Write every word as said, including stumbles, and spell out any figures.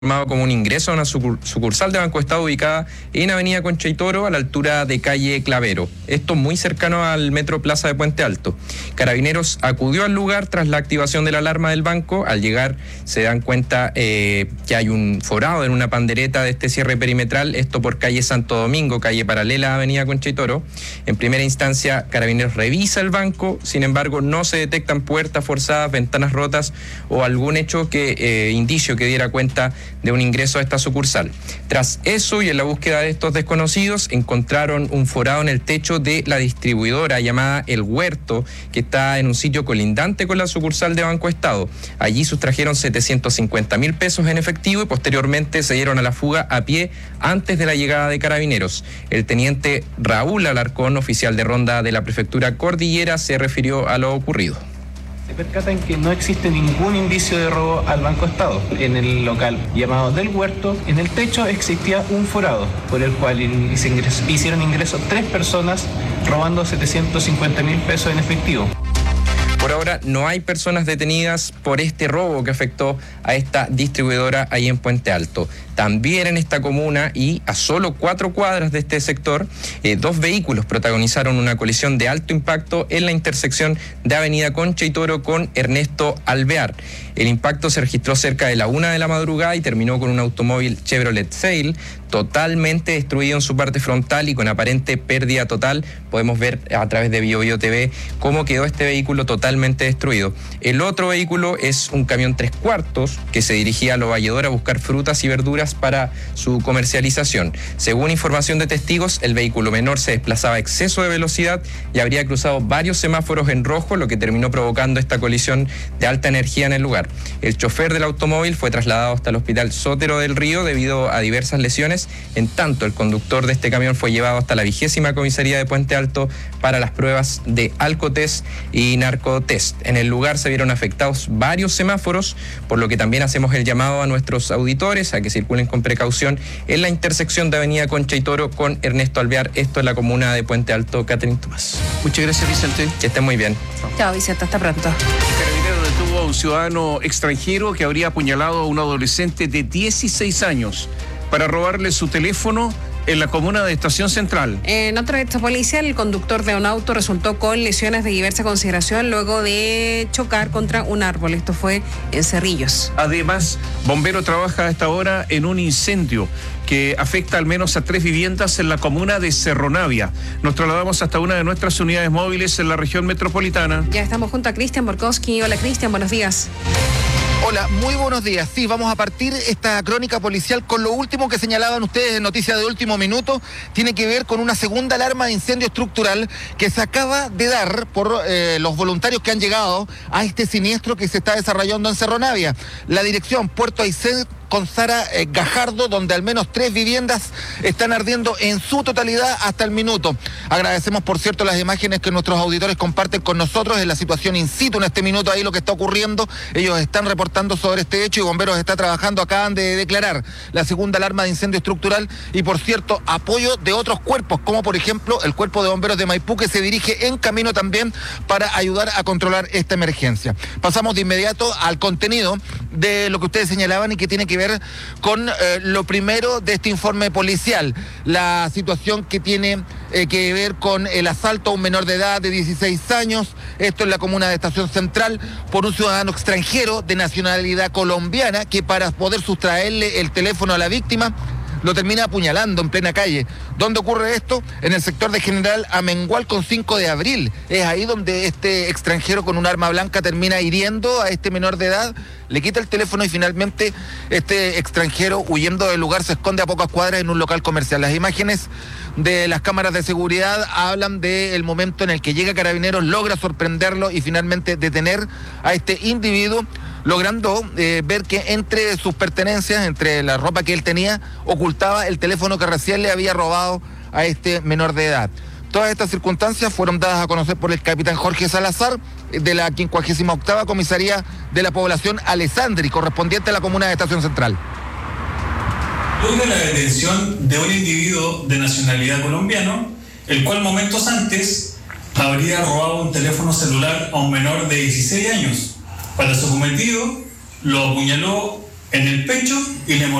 como un ingreso a una sucursal de Banco Estado ubicada en Avenida Concha y Toro, a la altura de calle Clavero. Esto muy cercano al Metro Plaza de Puente Alto. Carabineros acudió al lugar tras la activación de la alarma del banco. Al llegar se dan cuenta eh, que hay un forado en una pandereta de este cierre perimetral, esto por calle Santo Domingo, calle paralela a Avenida Concha y Toro. En primera instancia, Carabineros revisa el banco, sin embargo no se detectan puertas forzadas, ventanas rotas o algún hecho que eh, indicio que diera cuenta de un ingreso a esta sucursal. Tras eso y en la búsqueda de estos desconocidos, encontraron un forado en el techo de la distribuidora llamada El Huerto, que está en un sitio colindante con la sucursal de Banco Estado. Allí sustrajeron setecientos cincuenta mil pesos en efectivo y posteriormente se dieron a la fuga a pie antes de la llegada de Carabineros. El teniente Raúl Alarcón, oficial de ronda de la prefectura Cordillera, se refirió a lo ocurrido. Se percatan que no existe ningún indicio de robo al Banco Estado. En el local llamado del Huerto, en el techo existía un forado por el cual hicieron ingreso tres personas robando setecientos cincuenta mil pesos en efectivo. Por ahora no hay personas detenidas por este robo que afectó a esta distribuidora ahí en Puente Alto. También en esta comuna y a solo cuatro cuadras de este sector, eh, dos vehículos protagonizaron una colisión de alto impacto en la intersección de Avenida Concha y Toro con Ernesto Alvear. El impacto se registró cerca de la una de la madrugada y terminó con un automóvil Chevrolet Sail totalmente destruido en su parte frontal y con aparente pérdida total. Podemos ver a través de Bio Bio T V cómo quedó este vehículo totalmente destruido. El otro vehículo es un camión tres cuartos que se dirigía a Lo Valledor a buscar frutas y verduras para su comercialización. Según información de testigos, el vehículo menor se desplazaba a exceso de velocidad y habría cruzado varios semáforos en rojo, lo que terminó provocando esta colisión de alta energía en el lugar. El chofer del automóvil fue trasladado hasta el hospital Sotero del Río debido a diversas lesiones. En tanto, el conductor de este camión fue llevado hasta la vigésima comisaría de Puente Alto para las pruebas de alcotest y narcotest. En el lugar se vieron afectados varios semáforos, por lo que también hacemos el llamado a nuestros auditores a que circulen con precaución en la intersección de Avenida Concha y Toro con Ernesto Alvear. Esto es la comuna de Puente Alto. Catherine Tomás. Muchas gracias, Vicente. Que estén muy bien. Chao, Vicente. Hasta pronto. Carabinero detuvo a un ciudadano extranjero que habría apuñalado a un adolescente de dieciséis años para robarle su teléfono en la comuna de Estación Central. En otro hecho policial, el conductor de un auto resultó con lesiones de diversa consideración luego de chocar contra un árbol. Esto fue en Cerrillos. Además, bombero trabaja a esta hora en un incendio que afecta al menos a tres viviendas en la comuna de Cerro Navia. Nos trasladamos hasta una de nuestras unidades móviles en la región metropolitana. Ya estamos junto a Cristian Borkowski. Hola, Cristian, buenos días. Hola, muy buenos días. Sí, vamos a partir esta crónica policial con lo último que señalaban ustedes en Noticias de Último Minuto. Tiene que ver con una segunda alarma de incendio estructural que se acaba de dar por eh, los voluntarios que han llegado a este siniestro que se está desarrollando en Cerro Navia. La dirección Puerto Aysén con Sara eh, Gajardo, donde al menos tres viviendas están ardiendo en su totalidad hasta el minuto. Agradecemos, por cierto, las imágenes que nuestros auditores comparten con nosotros en la situación in situ en este minuto, ahí lo que está ocurriendo. Ellos están reportando sobre este hecho y Bomberos está trabajando, acaban de declarar la segunda alarma de incendio estructural y, por cierto, apoyo de otros cuerpos, como por ejemplo el Cuerpo de Bomberos de Maipú, que se dirige en camino también para ayudar a controlar esta emergencia. Pasamos de inmediato al contenido de lo que ustedes señalaban y que tiene que ver con eh, lo primero de este informe policial, la situación que tiene eh, que ver con el asalto a un menor de edad de dieciséis años, esto en la comuna de Estación Central, por un ciudadano extranjero de nacionalidad colombiana que para poder sustraerle el teléfono a la víctima lo termina apuñalando en plena calle. ¿Dónde ocurre esto? En el sector de General Amengual con cinco de abril. Es ahí donde este extranjero con un arma blanca termina hiriendo a este menor de edad, le quita el teléfono y finalmente este extranjero, huyendo del lugar, se esconde a pocas cuadras en un local comercial. Las imágenes de las cámaras de seguridad hablan del momento en el que llega Carabineros, logra sorprenderlo y finalmente detener a este individuo, logrando eh, ver que entre sus pertenencias, entre la ropa que él tenía, ocultaba el teléfono que recién le había robado a este menor de edad. Todas estas circunstancias fueron dadas a conocer por el capitán Jorge Salazar, de la quincuagésima octava Comisaría de la Población Alessandri, correspondiente a la comuna de Estación Central. Luego de la detención de un individuo de nacionalidad colombiana, el cual momentos antes habría robado un teléfono celular a un menor de dieciséis años. Para su cometido, lo apuñaló en el pecho y le